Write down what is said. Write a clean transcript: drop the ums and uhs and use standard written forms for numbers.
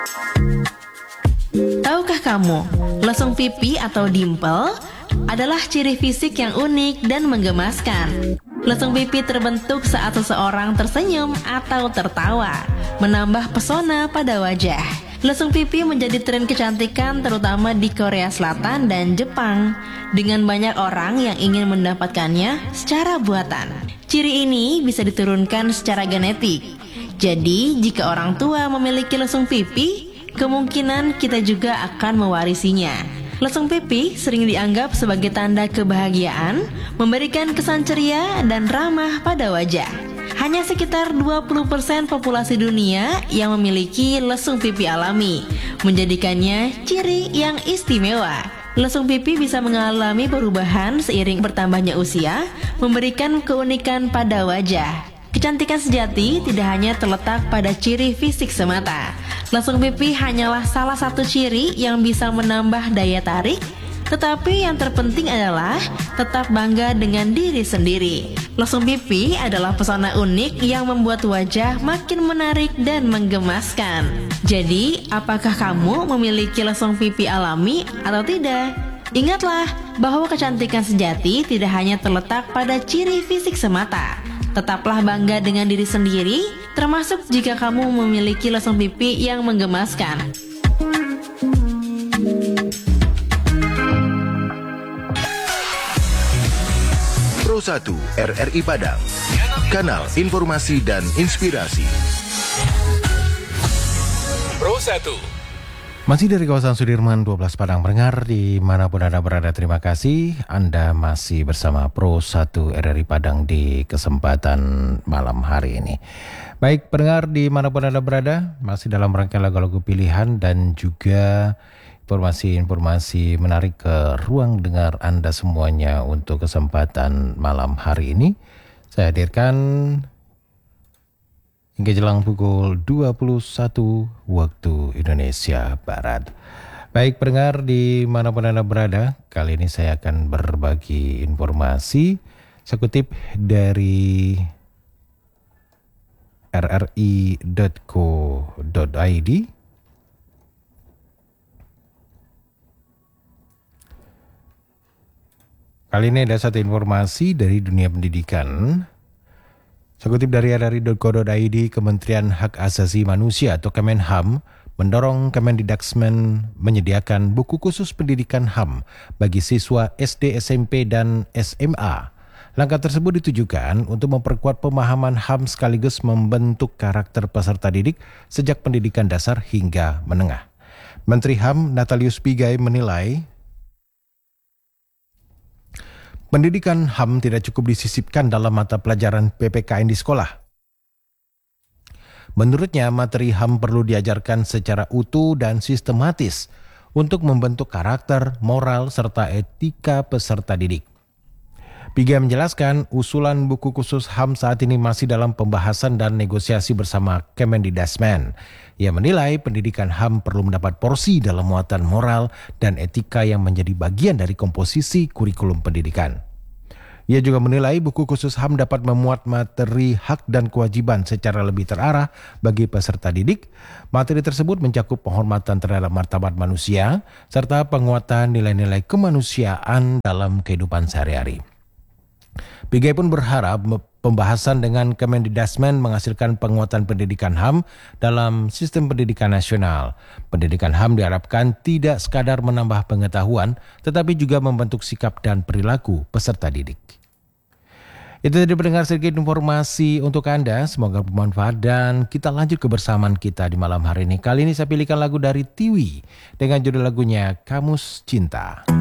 Tahukah kamu, lesung pipi atau dimple adalah ciri fisik yang unik dan menggemaskan. Lesung pipi terbentuk saat seseorang tersenyum atau tertawa, menambah pesona pada wajah. Lesung pipi menjadi tren kecantikan terutama di Korea Selatan dan Jepang, dengan banyak orang yang ingin mendapatkannya secara buatan. Ciri ini bisa diturunkan secara genetik. Jadi, jika orang tua memiliki lesung pipi, kemungkinan kita juga akan mewarisinya. Lesung pipi sering dianggap sebagai tanda kebahagiaan, memberikan kesan ceria dan ramah pada wajah. Hanya sekitar 20% populasi dunia yang memiliki lesung pipi alami, menjadikannya ciri yang istimewa. Lesung pipi bisa mengalami perubahan seiring bertambahnya usia, memberikan keunikan pada wajah. Kecantikan sejati tidak hanya terletak pada ciri fisik semata. Lesung pipi hanyalah salah satu ciri yang bisa menambah daya tarik, tetapi yang terpenting adalah tetap bangga dengan diri sendiri. Lesung pipi adalah pesona unik yang membuat wajah makin menarik dan menggemaskan. Jadi, apakah kamu memiliki lesung pipi alami atau tidak? Ingatlah bahwa kecantikan sejati tidak hanya terletak pada ciri fisik semata. Tetaplah bangga dengan diri sendiri, termasuk jika kamu memiliki lesung pipi yang menggemaskan. Pro 1 RRI Padang, kanal informasi dan inspirasi. Pro 1. Masih dari kawasan Sudirman 12 Padang pendengar dimanapun Anda berada, terima kasih. Anda masih bersama Pro 1 RRI Padang di kesempatan malam hari ini. Baik pendengar dimanapun Anda berada, masih dalam rangkaian lagu-lagu pilihan dan juga informasi-informasi menarik ke ruang dengar Anda semuanya untuk kesempatan malam hari ini. Saya hadirkan hingga jelang pukul 21 waktu Indonesia Barat. Baik pendengar dimanapun Anda berada, kali ini saya akan berbagi informasi. Saya kutip dari rri.co.id. Kali ini ada satu informasi dari dunia pendidikan. Saya kutip dari rri.co.id, Kementerian Hak Asasi Manusia atau Kemenham mendorong Kemendikbudrismen menyediakan buku khusus pendidikan HAM bagi siswa SD, SMP, dan SMA. Langkah tersebut ditujukan untuk memperkuat pemahaman HAM sekaligus membentuk karakter peserta didik sejak pendidikan dasar hingga menengah. Menteri HAM Natalius Pigai menilai pendidikan HAM tidak cukup disisipkan dalam mata pelajaran PPKN di sekolah. Menurutnya, materi HAM perlu diajarkan secara utuh dan sistematis untuk membentuk karakter, moral, serta etika peserta didik. Pigai menjelaskan, usulan buku khusus HAM saat ini masih dalam pembahasan dan negosiasi bersama Kemendikbudrismen. Ia menilai pendidikan HAM perlu mendapat porsi dalam muatan moral dan etika yang menjadi bagian dari komposisi kurikulum pendidikan. Ia juga menilai buku khusus HAM dapat memuat materi hak dan kewajiban secara lebih terarah bagi peserta didik. Materi tersebut mencakup penghormatan terhadap martabat manusia serta penguatan nilai-nilai kemanusiaan dalam kehidupan sehari-hari. Pigai pun berharap pembahasan dengan Kemendikbudrismen menghasilkan penguatan pendidikan HAM dalam sistem pendidikan nasional. Pendidikan HAM diharapkan tidak sekadar menambah pengetahuan, tetapi juga membentuk sikap dan perilaku peserta didik. Itu tadi pendengar sedikit informasi untuk Anda, semoga bermanfaat dan kita lanjut kebersamaan kita di malam hari ini. Kali ini saya pilihkan lagu dari Tiwi dengan judul lagunya Kamus Cinta.